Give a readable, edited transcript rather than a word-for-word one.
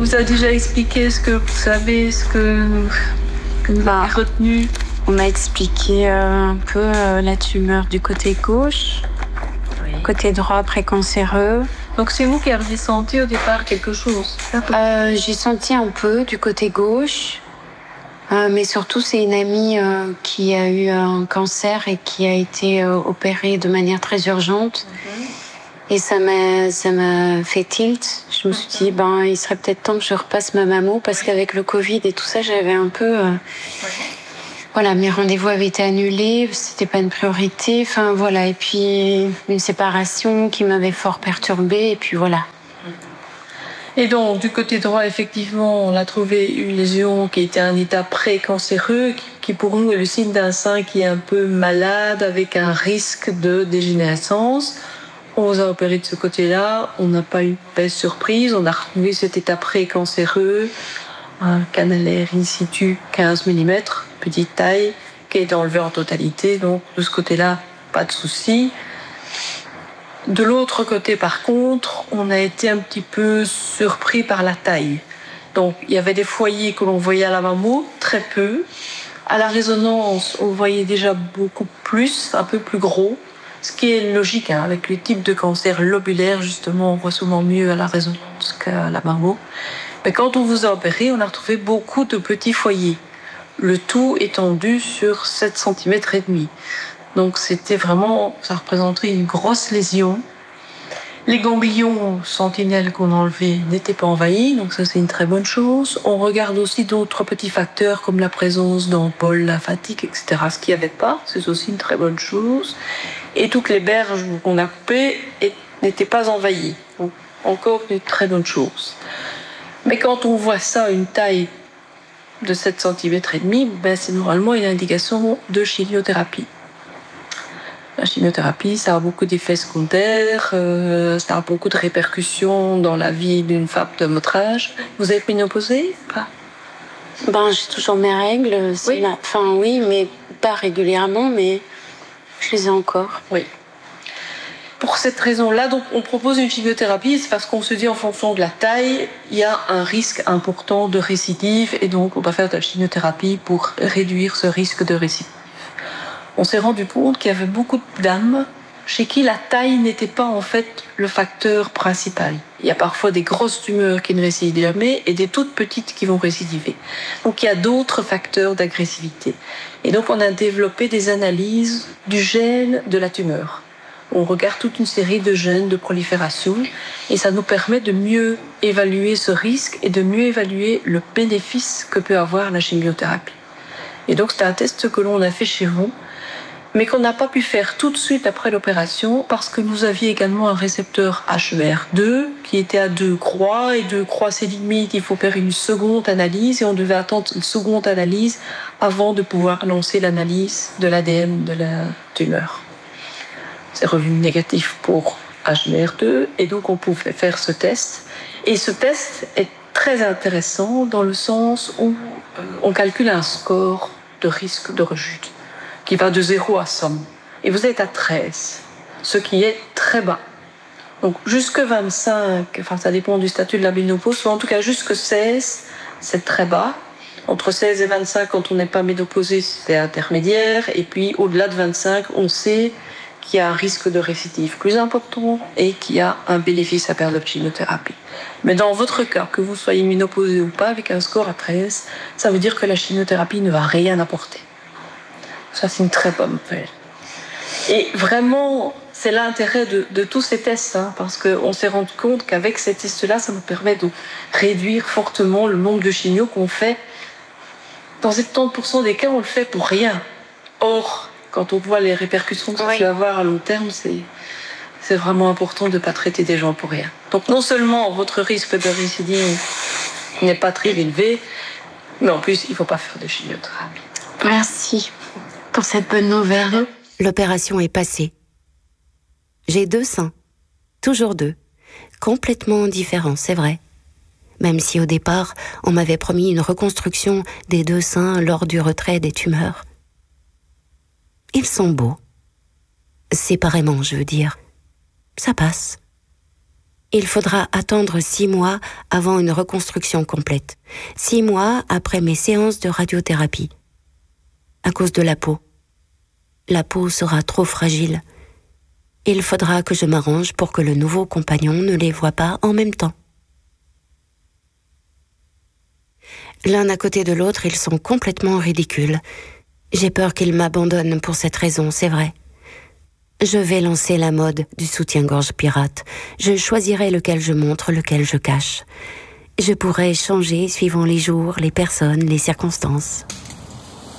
vous a déjà expliqué ce que vous savez, ce que vous avez retenu? On m'a expliqué un peu la tumeur du côté gauche, côté droit précancéreux. Donc c'est vous qui avez senti au départ quelque chose? J'ai senti un peu du côté gauche, mais surtout c'est une amie qui a eu un cancer et qui a été opérée de manière très urgente. Et ça m'a fait tilt. Je me suis dit, il serait peut-être temps que je repasse ma mammo, parce qu'avec le Covid et tout ça, j'avais un peu... Voilà, mes rendez-vous avaient été annulés, c'était pas une priorité. Enfin, voilà. Et puis, une séparation qui m'avait fort perturbée, et puis voilà. Et donc, du côté droit, effectivement, on a trouvé une lésion qui était un état pré-cancéreux, qui pour nous est le signe d'un sein qui est un peu malade, avec un risque de dégénérescence. On vous a opéré de ce côté-là, on n'a pas eu de surprise, on a retrouvé cet état pré-cancéreux, un canalaire in situ 15 mm, petite taille, qui est enlevé en totalité, donc de ce côté-là, pas de souci. De l'autre côté, par contre, on a été un petit peu surpris par la taille. Donc, il y avait des foyers que l'on voyait à la mammo, très peu. À la résonance, on voyait déjà beaucoup plus, un peu plus gros. Ce qui est logique, avec le type de cancer lobulaire, justement, on voit souvent mieux à la résonance qu'à la mammo. Mais quand on vous a opéré, on a retrouvé beaucoup de petits foyers. Le tout étendu sur 7 cm et demi. Donc c'était vraiment, ça représentait une grosse lésion. Les ganglions sentinelles qu'on a enlevés n'étaient pas envahis, donc ça c'est une très bonne chose. On regarde aussi d'autres petits facteurs comme la présence d'ampolles lymphatiques, etc. Ce qu'il n'y avait pas, c'est aussi une très bonne chose. Et toutes les berges qu'on a coupées n'étaient pas envahies. Donc encore une très bonne chose. Mais quand on voit ça, une taille de 7 cm et demi, c'est normalement une indication de chimiothérapie. La chimiothérapie, ça a beaucoup d'effets secondaires, ça a beaucoup de répercussions dans la vie d'une femme de votre âge. Vous êtes ménopausée? Pas? J'ai toujours mes règles. Oui. Oui, mais pas régulièrement, mais je les ai encore. Oui. Pour cette raison-là, donc, on propose une chimiothérapie, c'est parce qu'on se dit en fonction de la taille, il y a un risque important de récidive, et donc on va faire de la chimiothérapie pour réduire ce risque de récidive. On s'est rendu compte qu'il y avait beaucoup de dames chez qui la taille n'était pas en fait le facteur principal. Il y a parfois des grosses tumeurs qui ne récidivent jamais et des toutes petites qui vont récidiver. Donc il y a d'autres facteurs d'agressivité. Et donc on a développé des analyses du gène de la tumeur. On regarde toute une série de gènes de prolifération et ça nous permet de mieux évaluer ce risque et de mieux évaluer le bénéfice que peut avoir la chimiothérapie. Et donc c'est un test que l'on a fait chez vous, mais qu'on n'a pas pu faire tout de suite après l'opération parce que nous avions également un récepteur HER2 qui était à 2 croix, et 2 croix c'est limite, il faut faire une seconde analyse et on devait attendre une seconde analyse avant de pouvoir lancer l'analyse de l'ADN de la tumeur. C'est revenu négatif pour HER2 et donc on pouvait faire ce test. Et ce test est très intéressant dans le sens où on calcule un score de risque de rechute qui va de 0 à 100. Et vous êtes à 13, ce qui est très bas. Donc jusque 25, ça dépend du statut de la ménopause, mais en tout cas jusque 16, c'est très bas. Entre 16 et 25, quand on n'est pas ménopausé, c'est intermédiaire. Et puis au-delà de 25, on sait qu'il y a un risque de récidive plus important et qu'il y a un bénéfice à perdre de chimiothérapie. Mais dans votre cas, que vous soyez ménopausé ou pas, avec un score à 13, ça veut dire que la chimiothérapie ne va rien apporter. Ça, c'est une très bonne nouvelle. Et vraiment, c'est l'intérêt de tous ces tests, parce qu'on s'est rendu compte qu'avec ces tests-là, ça nous permet de réduire fortement le nombre de chimios qu'on fait. Dans 70% des cas, on le fait pour rien. Or, quand on voit les répercussions que ça peut avoir à long terme, c'est vraiment important de ne pas traiter des gens pour rien. Donc non seulement votre risque de récidive n'est pas très élevé, mais en plus, il ne faut pas faire de chimiothérapie. Merci pour cette bonne nouvelle. L'opération est passée. J'ai 2 seins, toujours 2, complètement différents, c'est vrai. Même si au départ, on m'avait promis une reconstruction des 2 seins lors du retrait des tumeurs. Ils sont beaux. Séparément, je veux dire. Ça passe. Il faudra attendre 6 mois avant une reconstruction complète. 6 mois après mes séances de radiothérapie. À cause de la peau. La peau sera trop fragile. Il faudra que je m'arrange pour que le nouveau compagnon ne les voie pas en même temps. L'un à côté de l'autre, ils sont complètement ridicules. J'ai peur qu'ils m'abandonnent pour cette raison, c'est vrai. Je vais lancer la mode du soutien-gorge pirate. Je choisirai lequel je montre, lequel je cache. Je pourrai changer suivant les jours, les personnes, les circonstances.